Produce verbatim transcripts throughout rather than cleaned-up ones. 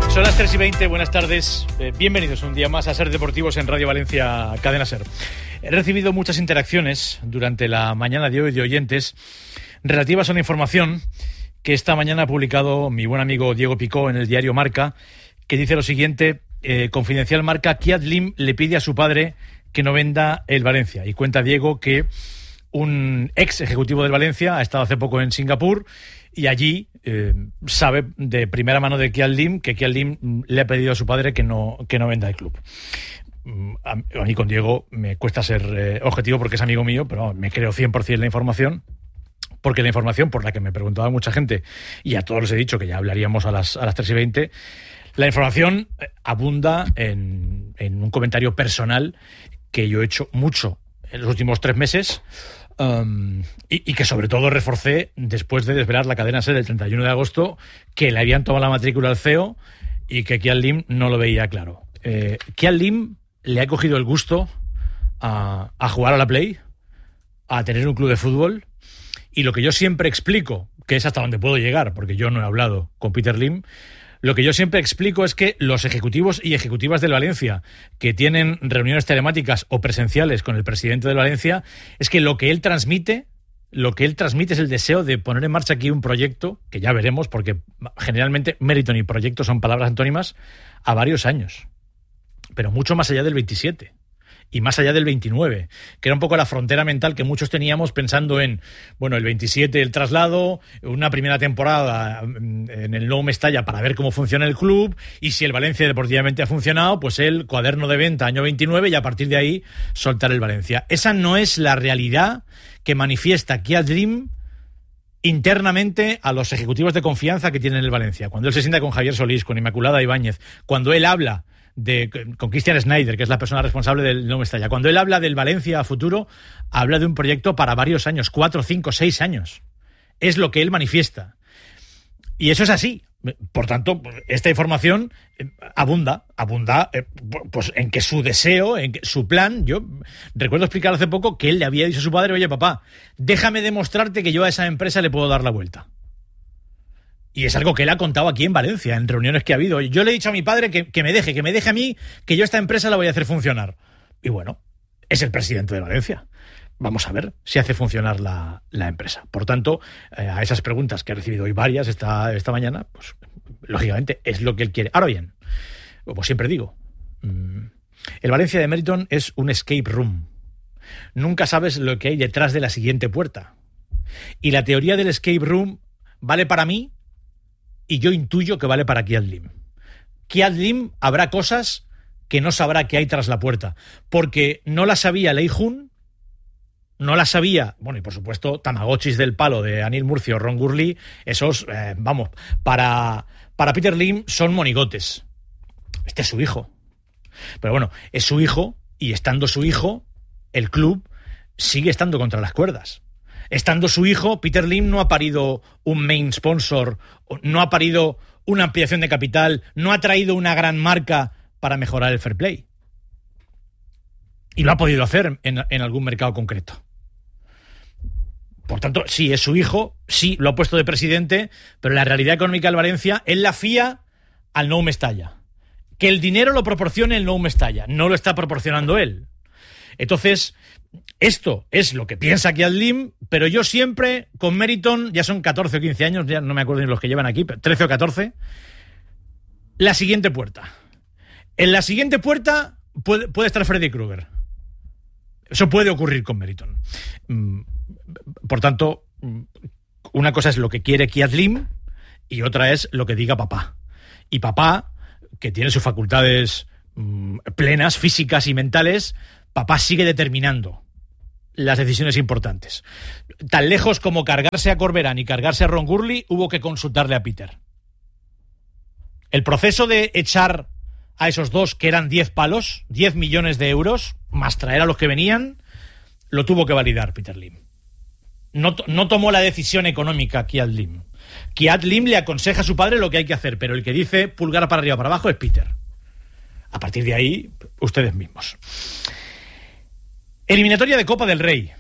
Son las tres y veinte, buenas tardes. Eh, bienvenidos un día más a Ser Deportivos en Radio Valencia, Cadena Ser. He recibido muchas interacciones durante la mañana de hoy de oyentes relativas a una información que esta mañana ha publicado mi buen amigo Diego Picó en el diario Marca, que dice lo siguiente: eh, Confidencial Marca, Kiat Lim le pide a su padre que no venda el Valencia. Y cuenta Diego que un ex ejecutivo del Valencia ha estado hace poco en Singapur y allí eh, sabe de primera mano de Kiat Lim que Kiat Lim le ha pedido a su padre que no, que no venda el club. A, a mí con Diego me cuesta ser eh, objetivo porque es amigo mío, pero me creo cien por ciento la información, porque la información por la que me preguntaba mucha gente, y a todos les he dicho que ya hablaríamos a las, a las tres y veinte, la información abunda en, en un comentario personal que yo he hecho mucho en los últimos tres meses, Um, y, y que sobre todo reforcé después de desvelar la cadena SER el treinta y uno de agosto, que le habían tomado la matrícula al C E O y que Kiat Lim no lo veía claro. Eh, Kiat Lim le ha cogido el gusto a, a jugar a la Play, a tener un club de fútbol, y lo que yo siempre explico, que es hasta donde puedo llegar, porque yo no he hablado con Peter Lim, lo que yo siempre explico es que los ejecutivos y ejecutivas del Valencia que tienen reuniones telemáticas o presenciales con el presidente del Valencia, es que lo que él transmite, lo que él transmite es el deseo de poner en marcha aquí un proyecto, que ya veremos, porque generalmente Meriton y proyecto son palabras antónimas, a varios años, pero mucho más allá del veintisiete. Y más allá del veintinueve, que era un poco la frontera mental que muchos teníamos pensando en, bueno, el veintisiete el traslado, una primera temporada en el Nou Mestalla para ver cómo funciona el club, y si el Valencia deportivamente ha funcionado, pues el cuaderno de venta año veintinueve, y a partir de ahí soltar el Valencia. Esa no es la realidad que manifiesta Kiat Lim internamente a los ejecutivos de confianza que tiene el Valencia. Cuando él se sienta con Javier Solís, con Inmaculada Ibáñez, cuando él habla de, con Christian Schneider, que es la persona responsable del Nou Mestalla, cuando él habla del Valencia a futuro, habla de un proyecto para varios años, cuatro, cinco, seis años. Es lo que él manifiesta. Y eso es así. Por tanto, esta información abunda, abunda pues en que su deseo, en que su plan, yo recuerdo explicar hace poco que él le había dicho a su padre: oye, papá, déjame demostrarte que yo a esa empresa le puedo dar la vuelta. Y es algo que él ha contado aquí en Valencia, en reuniones que ha habido. Yo le he dicho a mi padre que, que me deje, que me deje a mí, que yo esta empresa la voy a hacer funcionar. Y bueno, es el presidente de Valencia. Vamos a ver si hace funcionar la, la empresa. Por tanto, eh, a esas preguntas que he recibido hoy varias esta, esta mañana, pues lógicamente es lo que él quiere. Ahora bien, como siempre digo, mmm, el Valencia de Meriton es un escape room. Nunca sabes lo que hay detrás de la siguiente puerta. Y la teoría del escape room vale para mí, y yo intuyo que vale para Kiat Lim. Kiat Lim habrá cosas que no sabrá que hay tras la puerta, porque no la sabía Lei Jun, no la sabía, bueno, y por supuesto Tamagotchis del palo de Anil Murcio o Ron Gurley, esos, eh, vamos, para, para Peter Lim son monigotes. Este es su hijo. Pero bueno, es su hijo, y estando su hijo, el club sigue estando contra las cuerdas. Estando su hijo, Peter Lim no ha parido un main sponsor, no ha parido una ampliación de capital, no ha traído una gran marca para mejorar el fair play. Y lo ha podido hacer en, en algún mercado concreto. Por tanto, sí, es su hijo, sí, lo ha puesto de presidente, pero la realidad económica del Valencia, él la fía al Nou Mestalla. Que el dinero lo proporcione el Nou Mestalla, no lo está proporcionando él. Entonces, esto es lo que piensa Kiat Lim, pero yo siempre, con Meriton, ya son catorce o quince años, ya no me acuerdo ni los que llevan aquí, pero trece o catorce, la siguiente puerta. En la siguiente puerta puede, puede estar Freddy Krueger. Eso puede ocurrir con Meriton. Por tanto, una cosa es lo que quiere Kiat Lim y otra es lo que diga papá. Y papá, que tiene sus facultades mmm, plenas, físicas y mentales, papá sigue determinando las decisiones importantes. Tan lejos como cargarse a Corberán y cargarse a Ron Gurley, hubo que consultarle a Peter. El proceso de echar a esos dos, que eran diez palos, diez millones de euros, más traer a los que venían, lo tuvo que validar Peter Lim. No, no tomó la decisión económica Kiat Lim. Kiat Lim le aconseja a su padre lo que hay que hacer, pero el que dice pulgar para arriba o para abajo es Peter. A partir de ahí, ustedes mismos. Eliminatoria de Copa del Rey.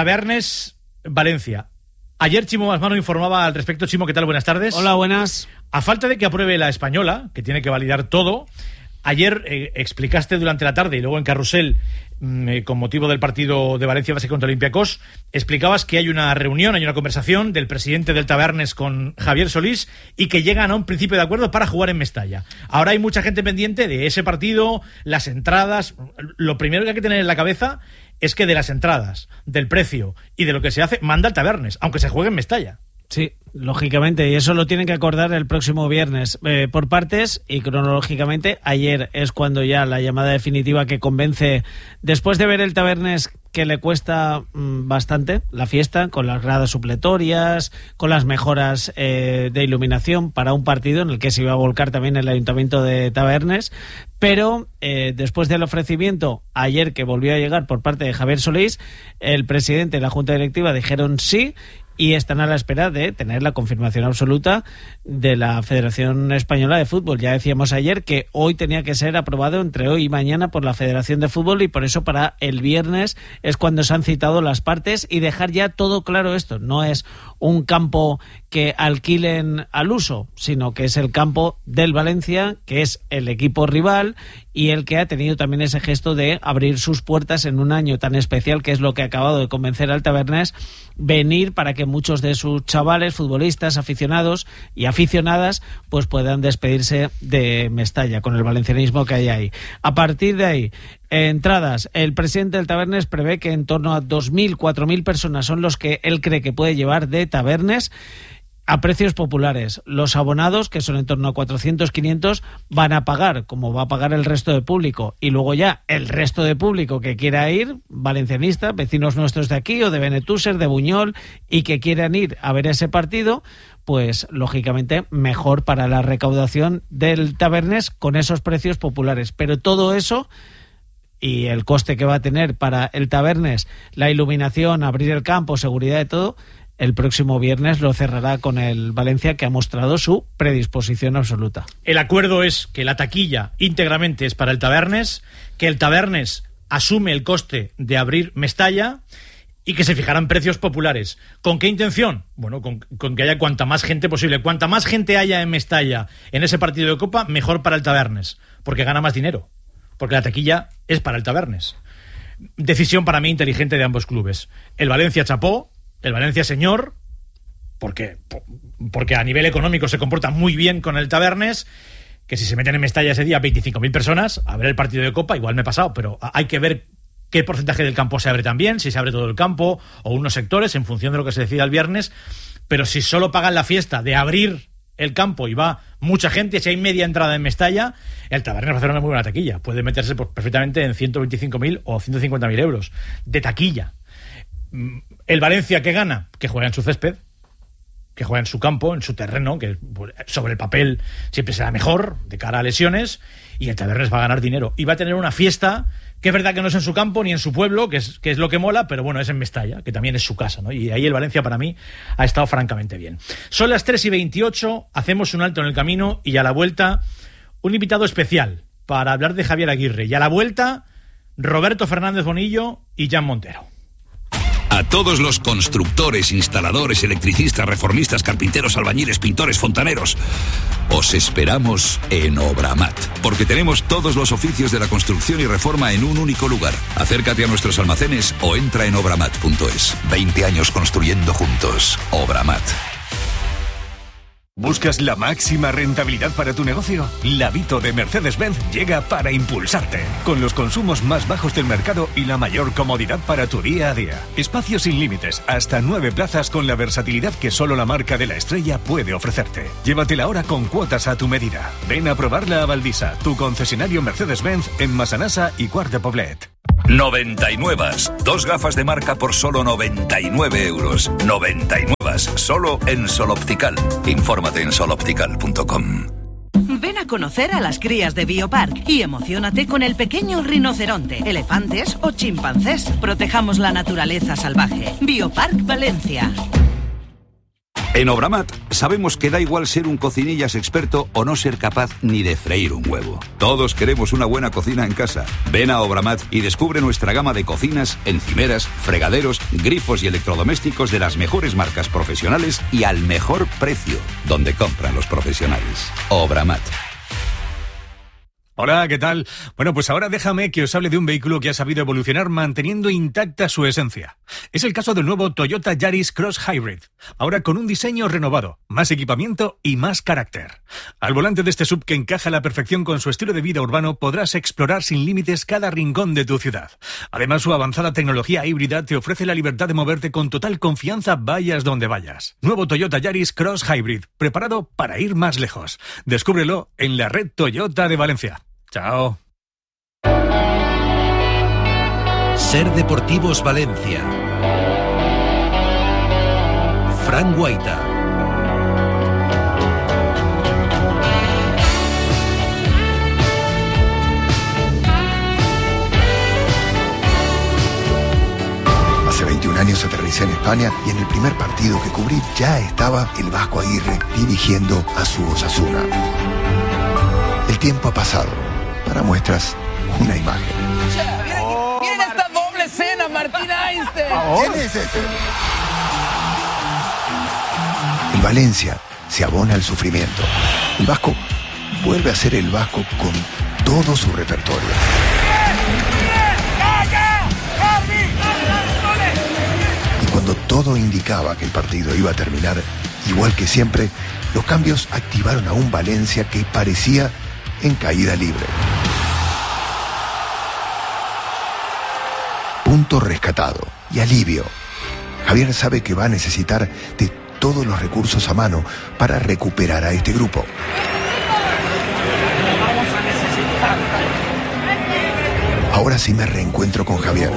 Tabernes, Valencia. Ayer Chimo Masmano informaba al respecto. Chimo, ¿qué tal? Buenas tardes. Hola, buenas. A falta de que apruebe la española, que tiene que validar todo, ayer eh, explicaste durante la tarde y luego en Carrusel, eh, con motivo del partido de Valencia Basket contra Olympiacos, explicabas que hay una reunión, hay una conversación del presidente del Tabernes con Javier Solís y que llegan a un principio de acuerdo para jugar en Mestalla. Ahora hay mucha gente pendiente de ese partido, las entradas. Lo primero que hay que tener en la cabeza es que de las entradas, del precio y de lo que se hace, manda el Tabernes, aunque se juegue en Mestalla. Sí, lógicamente, y eso lo tienen que acordar el próximo viernes eh, por partes, y cronológicamente ayer es cuando ya la llamada definitiva que convence, después de ver el Tabernes que le cuesta mmm, bastante la fiesta, con las gradas supletorias, con las mejoras eh, de iluminación para un partido en el que se iba a volcar también el Ayuntamiento de Tabernes, pero eh, después del ofrecimiento ayer que volvió a llegar por parte de Javier Solís, el presidente y la Junta Directiva dijeron sí, y están a la espera de tener la confirmación absoluta de la Federación Española de Fútbol. Ya decíamos ayer que hoy tenía que ser aprobado entre hoy y mañana por la Federación de Fútbol, y por eso para el viernes es cuando se han citado las partes, y dejar ya todo claro esto. No es un campo que alquilen al uso, sino que es el campo del Valencia, que es el equipo rival y el que ha tenido también ese gesto de abrir sus puertas en un año tan especial, que es lo que ha acabado de convencer al Tabernes, venir para que muchos de sus chavales, futbolistas, aficionados y aficionadas, pues puedan despedirse de Mestalla con el valencianismo que hay ahí. A partir de ahí, entradas, el presidente del Tabernes prevé que en torno a dos mil, cuatro mil personas son los que él cree que puede llevar de Tabernes, a precios populares. Los abonados, que son en torno a cuatrocientos, quinientos, van a pagar, como va a pagar el resto de público. Y luego ya el resto de público que quiera ir, valencianista, vecinos nuestros de aquí o de Benetúser, de Buñol, y que quieran ir a ver ese partido, pues lógicamente mejor para la recaudación del Tabernes con esos precios populares. Pero todo eso y el coste que va a tener para el Tabernes, la iluminación, abrir el campo, seguridad y todo, el próximo viernes lo cerrará con el Valencia, que ha mostrado su predisposición absoluta. El acuerdo es que la taquilla íntegramente es para el Tabernes, que el Tabernes asume el coste de abrir Mestalla y que se fijarán precios populares. ¿Con qué intención? Bueno, con, con que haya cuanta más gente posible. Cuanta más gente haya en Mestalla en ese partido de Copa, mejor para el Tabernes, porque gana más dinero, porque la taquilla es para el Tabernes. Decisión para mí inteligente de ambos clubes. El Valencia chapó, el Valencia señor, porque, porque a nivel económico se comporta muy bien con el Tabernes, que si se meten en Mestalla ese día veinticinco mil personas a ver el partido de Copa, igual me he pasado, pero hay que ver qué porcentaje del campo se abre también, si se abre todo el campo o unos sectores en función de lo que se decida el viernes. Pero si solo pagan la fiesta de abrir el campo y va mucha gente, si hay media entrada en Mestalla, el Tabernes va a hacer una muy buena taquilla. Puede meterse pues, perfectamente en ciento veinticinco mil o ciento cincuenta mil euros de taquilla. El Valencia, ¿qué gana? Que juega en su césped, que juega en su campo, en su terreno, que sobre el papel siempre será mejor de cara a lesiones, y el Tabernes va a ganar dinero y va a tener una fiesta que es verdad que no es en su campo ni en su pueblo, que es, que es lo que mola, pero bueno, es en Mestalla, que también es su casa, ¿no? Y ahí el Valencia para mí ha estado francamente bien. Son las tres y veintiocho, hacemos un alto en el camino y a la vuelta un invitado especial para hablar de Javier Aguirre, y a la vuelta Roberto Fernández Bonillo y Jan Montero. A todos los constructores, instaladores, electricistas, reformistas, carpinteros, albañiles, pintores, fontaneros, os esperamos en Obramat, porque tenemos todos los oficios de la construcción y reforma en un único lugar. Acércate a nuestros almacenes o entra en obramat punto es. veinte años construyendo juntos. Obramat. ¿Buscas la máxima rentabilidad para tu negocio? La Vito de Mercedes-Benz llega para impulsarte, con los consumos más bajos del mercado y la mayor comodidad para tu día a día. Espacios sin límites, hasta nueve plazas con la versatilidad que solo la marca de la estrella puede ofrecerte. Llévatela ahora con cuotas a tu medida. Ven a probarla a Valdisa, tu concesionario Mercedes-Benz en Massanassa y Quart de Poblet. noventa y nueve. Dos gafas de marca por solo noventa y nueve euros. noventa y nueve. Solo en Sol Optical. Infórmate en sol optical punto com. Ven a conocer a las crías de Biopark y emociónate con el pequeño rinoceronte, elefantes o chimpancés. Protejamos la naturaleza salvaje. Biopark Valencia. En Obramat sabemos que da igual ser un cocinillas experto o no ser capaz ni de freír un huevo. Todos queremos una buena cocina en casa. Ven a Obramat y descubre nuestra gama de cocinas, encimeras, fregaderos, grifos y electrodomésticos de las mejores marcas profesionales y al mejor precio, donde compran los profesionales. Obramat. Hola, ¿qué tal? Bueno, pues ahora déjame que os hable de un vehículo que ha sabido evolucionar manteniendo intacta su esencia. Es el caso del nuevo Toyota Yaris Cross Hybrid, ahora con un diseño renovado, más equipamiento y más carácter. Al volante de este sub que encaja a la perfección con su estilo de vida urbano, podrás explorar sin límites cada rincón de tu ciudad. Además, su avanzada tecnología híbrida te ofrece la libertad de moverte con total confianza vayas donde vayas. Nuevo Toyota Yaris Cross Hybrid, preparado para ir más lejos. Descúbrelo en la red Toyota de Valencia. Chao. Ser Deportivos Valencia. Fran Guaita. Hace veintiún años aterricé en España y en el primer partido que cubrí ya estaba el Vasco Aguirre dirigiendo a su Osasuna. El tiempo ha pasado. Para muestras, una imagen. Miren, oh, miren esta doble escena, Martín Einstein. ¿Quién es ese? El Valencia se abona al sufrimiento. El Vasco vuelve a ser el Vasco con todo su repertorio. Y cuando todo indicaba que el partido iba a terminar igual que siempre, los cambios activaron a un Valencia que parecía en caída libre. Punto rescatado y alivio. Javier sabe que va a necesitar de todos los recursos a mano para recuperar a este grupo. Ahora sí me reencuentro con Javier.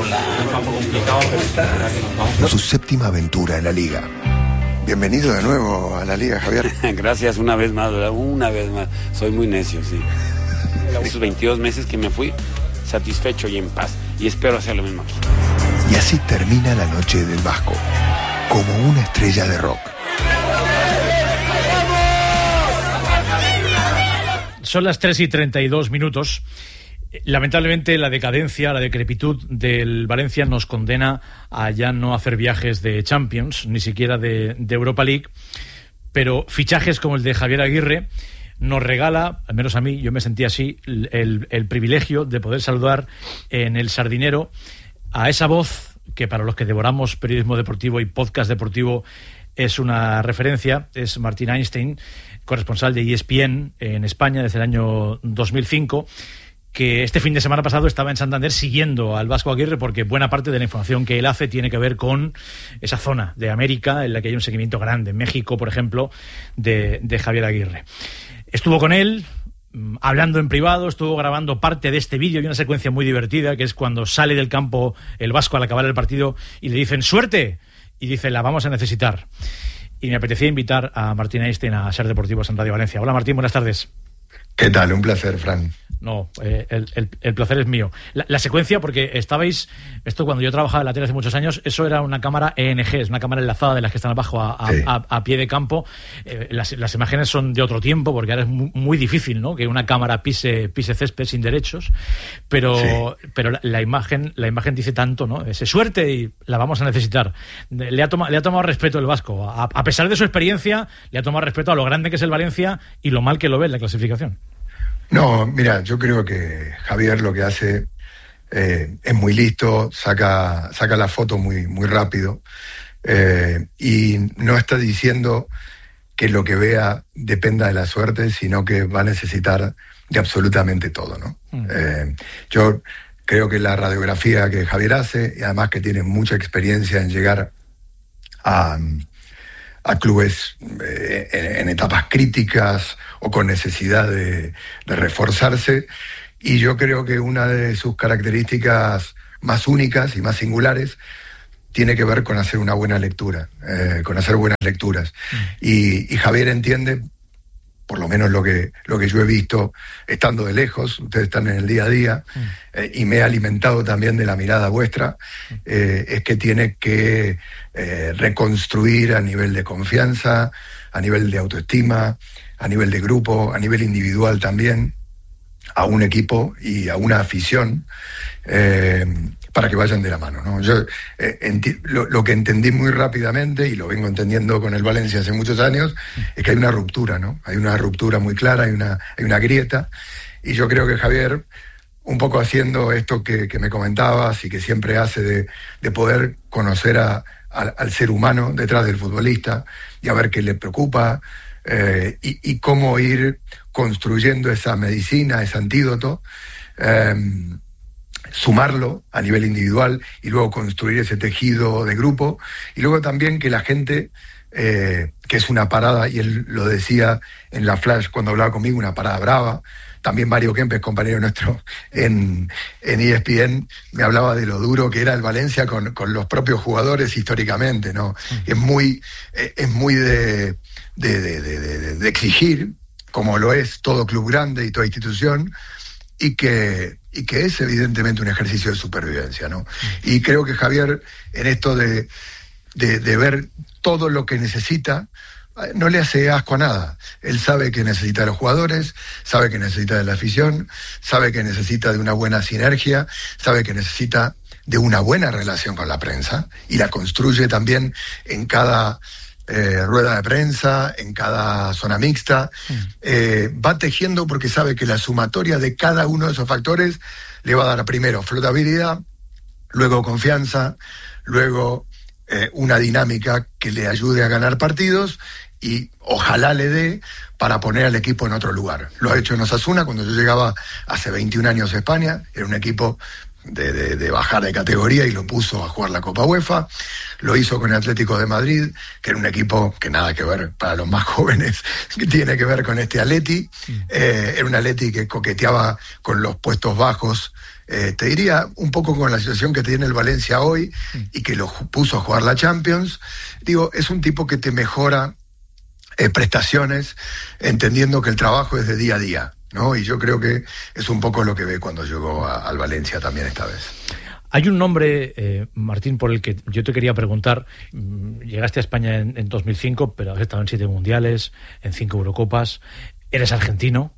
En su séptima aventura en la Liga. Bienvenido de nuevo a la Liga, Javier. Gracias una vez más, ¿verdad? Una vez más. Soy muy necio, sí. Esos veintidós meses que me fui, satisfecho y en paz. Y espero hacer lo mismo aquí. Y así termina la noche del Vasco, como una estrella de rock. Son las tres y treinta y dos minutos. Lamentablemente la decadencia, la decrepitud del Valencia nos condena a ya no hacer viajes de Champions, ni siquiera de, de Europa League, pero fichajes como el de Javier Aguirre nos regala, al menos a mí, yo me sentí así, el, el privilegio de poder saludar en el Sardinero a esa voz que para los que devoramos periodismo deportivo y podcast deportivo es una referencia, es Martín Einstein, corresponsal de E S P N en España desde el año dos mil cinco, que este fin de semana pasado estaba en Santander siguiendo al Vasco Aguirre porque buena parte de la información que él hace tiene que ver con esa zona de América en la que hay un seguimiento grande, en México, por ejemplo, de, de Javier Aguirre. Estuvo con él hablando en privado, estuvo grabando parte de este vídeo y una secuencia muy divertida que es cuando sale del campo el Vasco al acabar el partido y le dicen ¡suerte! Y dice, la vamos a necesitar. Y me apetecía invitar a Martín Einstein a Ser Deportivos en Radio Valencia. Hola Martín, buenas tardes. ¿Qué tal? Un placer, Fran. No, eh, el, el, el placer es mío. La, la secuencia, porque estabais, esto cuando yo trabajaba en la tele hace muchos años, eso era una cámara E N G, es una cámara enlazada de las que están abajo a, a, sí. a, a pie de campo. Eh, las, las imágenes son de otro tiempo, porque ahora es muy, muy difícil, ¿no?, que una cámara pise, pise césped sin derechos, pero, sí. pero la, la imagen la imagen dice tanto, ¿no? Ese suerte y la vamos a necesitar. Le ha, toma, le ha tomado respeto el Vasco. A, a pesar de su experiencia, le ha tomado respeto a lo grande que es el Valencia y lo mal que lo ve en la clasificación. No, mira, yo creo que Javier lo que hace eh, es muy listo, saca, saca la foto muy, muy rápido eh, y no está diciendo que lo que vea dependa de la suerte, sino que va a necesitar de absolutamente todo, ¿no? Mm. Eh, yo creo que la radiografía que Javier hace, y además que tiene mucha experiencia en llegar a... a clubes eh, en, en etapas críticas o con necesidad de, de reforzarse, y yo creo que una de sus características más únicas y más singulares tiene que ver con hacer una buena lectura, eh, con hacer buenas lecturas. Mm. Y, y Javier entiende por lo menos lo que, lo que yo he visto estando de lejos, ustedes están en el día a día, mm. eh, y me he alimentado también de la mirada vuestra, eh, es que tiene que eh, reconstruir a nivel de confianza, a nivel de autoestima, a nivel de grupo, a nivel individual también, a un equipo y a una afición, eh, para que vayan de la mano, ¿no? Yo eh, enti- lo, lo que entendí muy rápidamente, y lo vengo entendiendo con el Valencia hace muchos años, es que hay una ruptura, ¿no? Hay una ruptura muy clara, hay una, hay una grieta, y yo creo que Javier, un poco haciendo esto que, que me comentabas y que siempre hace de, de poder conocer a, a, al ser humano detrás del futbolista y a ver qué le preocupa, eh, y, y cómo ir construyendo esa medicina, ese antídoto, eh, sumarlo a nivel individual y luego construir ese tejido de grupo, y luego también que la gente, eh, que es una parada, y él lo decía en la Flash cuando hablaba conmigo, una parada brava. También Mario Kempes, compañero nuestro en, en E S P N, me hablaba de lo duro que era el Valencia con, con los propios jugadores históricamente, ¿no? Mm. Es muy, es muy de, de, de, de, de, de exigir, como lo es todo club grande y toda institución, y que, y que es evidentemente un ejercicio de supervivencia, ¿no? Y creo que Javier, en esto de, de, de ver todo lo que necesita, no le hace asco a nada. Él sabe que necesita de los jugadores, sabe que necesita de la afición, sabe que necesita de una buena sinergia, sabe que necesita de una buena relación con la prensa, y la construye también en cada Eh, rueda de prensa, en cada zona mixta, eh, va tejiendo, porque sabe que la sumatoria de cada uno de esos factores le va a dar primero flotabilidad, luego confianza, luego eh, una dinámica que le ayude a ganar partidos, y ojalá le dé para poner al equipo en otro lugar. Lo ha hecho en Osasuna cuando yo llegaba hace veintiún años a España, era un equipo De, de, de bajar de categoría, y lo puso a jugar la Copa UEFA. Lo hizo con el Atlético de Madrid, que era un equipo que nada que ver, para los más jóvenes, que tiene que ver con este Atleti. Eh, era un Atleti que coqueteaba con los puestos bajos, eh, te diría un poco con la situación que tiene el Valencia hoy, y que lo puso a jugar la Champions. Digo, es un tipo que te mejora eh, prestaciones, entendiendo que el trabajo es de día a día, ¿no? Y yo creo que es un poco lo que ve cuando llegó a, al Valencia también esta vez. Hay un nombre, eh, Martín, por el que yo te quería preguntar. Llegaste a España en, en dos mil cinco, pero has estado en siete mundiales, en cinco Eurocopas. Eres argentino,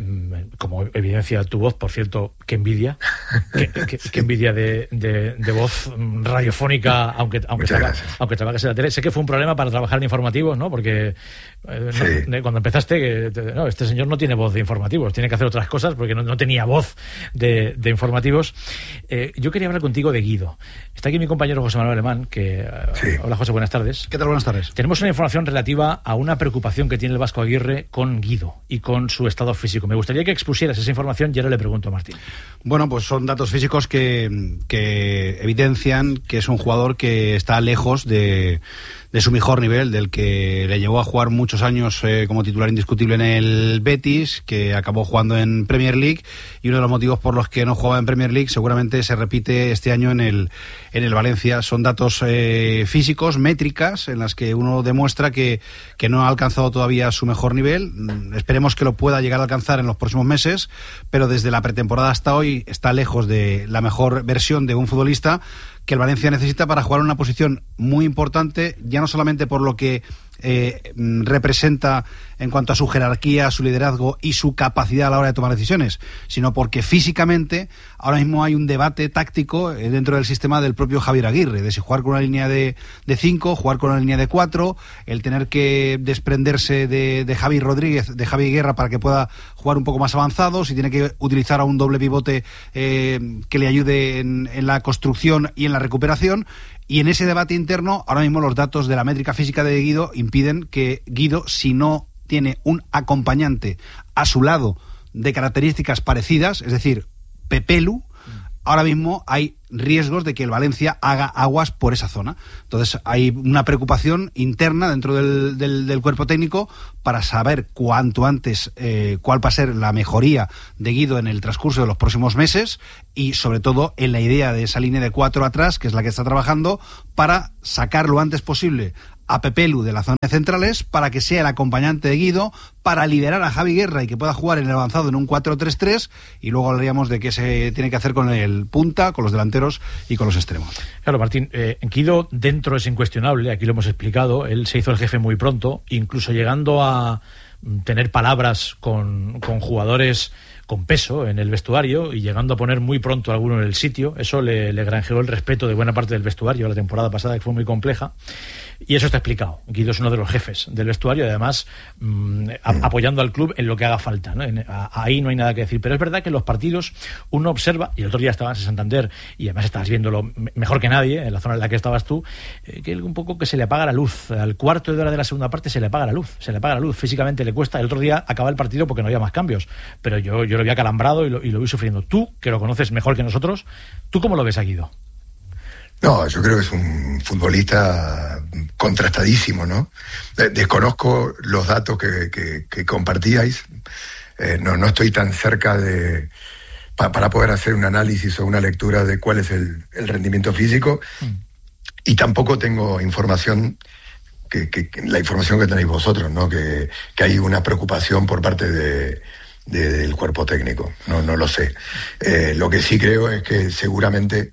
como evidencia tu voz, por cierto, qué envidia, qué, qué, qué envidia de, de, de voz radiofónica, aunque aunque, traba, aunque trabajes en la tele. Sé que fue un problema para trabajar en informativos, ¿no? Porque eh, sí. no, cuando empezaste, que, no, este señor no tiene voz de informativos, tiene que hacer otras cosas, porque no, no tenía voz de, de informativos. Eh, yo quería hablar contigo de Guido. Está aquí mi compañero José Manuel Alemán, que... Sí. Hola, José, buenas tardes. ¿Qué tal? Buenas tardes. Tenemos una información relativa a una preocupación que tiene el Vasco Aguirre con Guido y con su estado físico. Me gustaría que expusieras esa información y ahora le pregunto a Martín. Bueno, pues son datos físicos que, que evidencian que es un jugador que está lejos de, de su mejor nivel, del que le llevó a jugar muchos años eh, como titular indiscutible en el Betis, que acabó jugando en Premier League, y uno de los motivos por los que no jugaba en Premier League seguramente se repite este año en el, en el Valencia. Son datos eh, físicos, métricas, en las que uno demuestra que, que no ha alcanzado todavía su mejor nivel. Esperemos que lo pueda llegar a alcanzar en los próximos meses, pero desde la pretemporada hasta hoy está lejos de la mejor versión de un futbolista que el Valencia necesita para jugar en una posición muy importante, ya no solamente por lo que eh, representa en cuanto a su jerarquía, su liderazgo y su capacidad a la hora de tomar decisiones, sino porque físicamente ahora mismo hay un debate táctico eh, dentro del sistema del propio Javier Aguirre, de si jugar con una línea de, de cinco, jugar con una línea de cuatro, el tener que desprenderse de, de Javi Rodríguez, de Javi Guerra, para que pueda jugar un poco más avanzado, si tiene que utilizar a un doble pivote eh, que le ayude en, en la construcción y en la recuperación. Y en ese debate interno, ahora mismo los datos de la métrica física de Guido impiden que Guido, si no tiene un acompañante a su lado de características parecidas, es decir, Pepelu, ahora mismo hay riesgos de que el Valencia haga aguas por esa zona. Entonces hay una preocupación interna dentro del, del, del cuerpo técnico para saber cuanto antes eh, cuál va a ser la mejoría de Guido en el transcurso de los próximos meses, y sobre todo en la idea de esa línea de cuatro atrás, que es la que está trabajando, para sacar lo antes posible a Pepelu de la zona de centrales para que sea el acompañante de Guido, para liberar a Javi Guerra y que pueda jugar en el avanzado en un cuatro tres tres, y luego hablaríamos de qué se tiene que hacer con el punta, con los delanteros y con los extremos. Claro, Martín, eh, Guido dentro es incuestionable, aquí lo hemos explicado, él se hizo el jefe muy pronto, incluso llegando a tener palabras con, con jugadores con peso en el vestuario y llegando a poner muy pronto a alguno en el sitio. Eso le, le granjeó el respeto de buena parte del vestuario la temporada pasada, que fue muy compleja, y eso está explicado. Guido es uno de los jefes del vestuario y además mmm, a, apoyando al club en lo que haga falta, ¿no? En, a, ahí no hay nada que decir, pero es verdad que en los partidos uno observa, y el otro día estabas en Santander y además estabas viéndolo mejor que nadie en la zona en la que estabas tú, eh, que un poco que se le apaga la luz, al cuarto de hora de la segunda parte se le apaga la luz, se le apaga la luz, físicamente le cuesta. El otro día acaba el partido porque no había más cambios, pero yo, yo lo vi acalambrado y lo, y lo vi sufriendo. Tú, que lo conoces mejor que nosotros, ¿tú cómo lo ves a Guido? No, yo creo que es un futbolista contrastadísimo, ¿no? Desconozco los datos que, que, que compartíais, eh, no, no estoy tan cerca de pa, para poder hacer un análisis o una lectura de cuál es el, el rendimiento físico, mm. y tampoco tengo información que, que, que la información que tenéis vosotros, ¿no? Que, que hay una preocupación por parte de De, del cuerpo técnico, no, no lo sé. Eh, lo que sí creo es que seguramente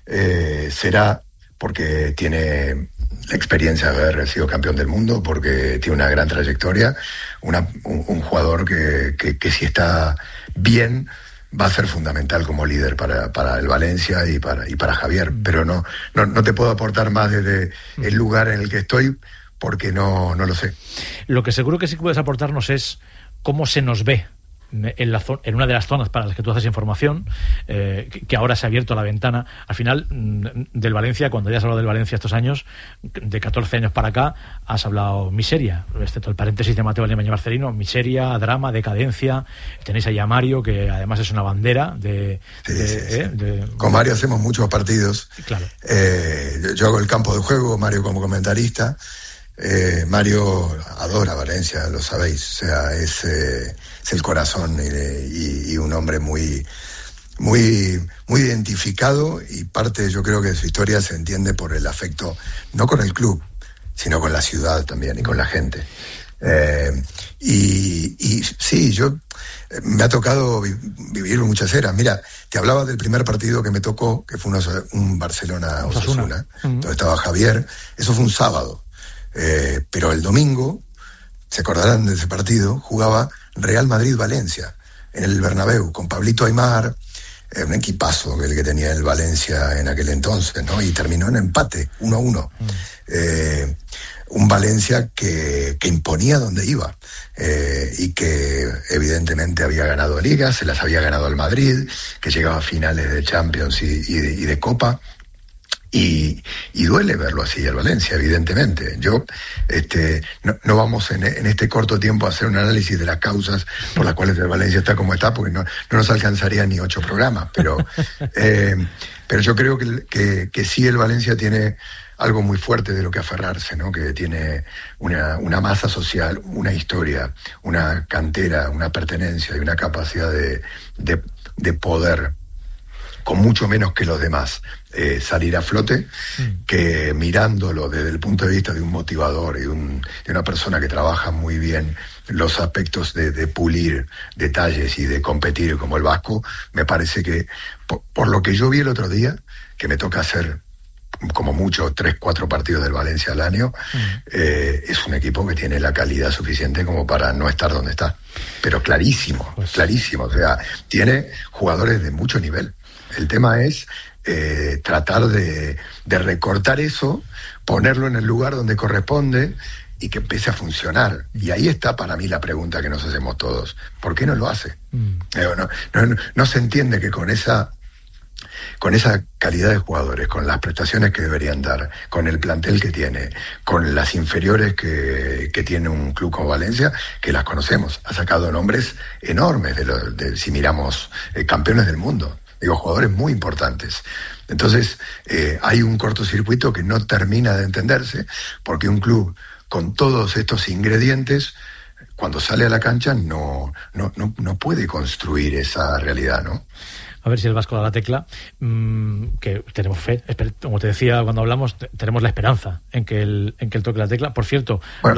eh, será porque tiene la experiencia de haber sido campeón del mundo, porque tiene una gran trayectoria, una, un, un jugador que, que, que si está bien va a ser fundamental como líder para, para el Valencia y para, y para Javier, pero no, no, no te puedo aportar más desde el lugar en el que estoy porque no, no lo sé. Lo que seguro que sí que puedes aportarnos es cómo se nos ve en, la zona, en una de las zonas para las que tú haces información, eh, que, que ahora se ha abierto la ventana. Al final, del Valencia, cuando ya has hablado del Valencia estos años, de catorce años para acá, has hablado miseria, excepto el paréntesis de Mateo Valdemaña Marcelino, miseria, drama, decadencia. Tenéis ahí a Mario, que además es una bandera de... Sí, de, sí, sí. Eh, de Con Mario hacemos muchos partidos. Claro. Eh, yo, yo hago el campo de juego, Mario como comentarista. Eh, Mario adora Valencia, lo sabéis, o sea, es, eh, es el corazón y, y, y un hombre muy, muy, muy identificado, y parte, yo creo que de su historia se entiende por el afecto, no con el club, sino con la ciudad también y con la gente. Eh, y, y sí, yo me ha tocado vi, vivir muchas eras. Mira, te hablaba del primer partido que me tocó, que fue una, un Barcelona-Osasuna, uh-huh. donde estaba Javier. Eso fue un sábado. Eh, pero el domingo, se acordarán de ese partido, jugaba Real Madrid-Valencia en el Bernabéu con Pablito Aimar, eh, un equipazo el que tenía el Valencia en aquel entonces, ¿no? Y terminó en empate, uno a uno. Mm. Eh, un Valencia que, que imponía donde iba, eh, y que evidentemente había ganado Liga, se las había ganado al Madrid, que llegaba a finales de Champions y, y, de, y de Copa. Y, y duele verlo así al Valencia, evidentemente. Yo, este, no, no vamos en, en este corto tiempo a hacer un análisis de las causas por las cuales el Valencia está como está, porque no, no nos alcanzaría ni ocho programas. Pero, eh, pero yo creo que, que, que sí el Valencia tiene algo muy fuerte de lo que aferrarse, ¿no? Que tiene una, una masa social, una historia, una cantera, una pertenencia y una capacidad de, de, de poder, con mucho menos que los demás, eh, salir a flote, mm. que mirándolo desde el punto de vista de un motivador y un, de una persona que trabaja muy bien los aspectos de, de pulir detalles y de competir como el Vasco, me parece que, por, por lo que yo vi el otro día, que me toca hacer como mucho tres, cuatro partidos del Valencia al año, mm. eh, es un equipo que tiene la calidad suficiente como para no estar donde está. Pero clarísimo, pues... clarísimo. O sea, tiene jugadores de mucho nivel. El tema es eh, tratar de, de recortar eso, ponerlo en el lugar donde corresponde y que empiece a funcionar. Y ahí está para mí la pregunta que nos hacemos todos. ¿Por qué no lo hace? Mm. Eh, no, no, no se entiende que con esa, con esa calidad de jugadores, con las prestaciones que deberían dar, con el plantel que tiene, con las inferiores que, que tiene un club como Valencia, que las conocemos. Ha sacado nombres enormes, de, lo, de si miramos eh, campeones del mundo. Digo, jugadores muy importantes. Entonces, eh, hay un cortocircuito que no termina de entenderse, porque un club con todos estos ingredientes, cuando sale a la cancha, no, no, no, no puede construir esa realidad, ¿no? A ver si el Vasco da la tecla, mmm, que tenemos fe, como te decía cuando hablamos, tenemos la esperanza en que él, en que él toque la tecla. Por cierto... Bueno.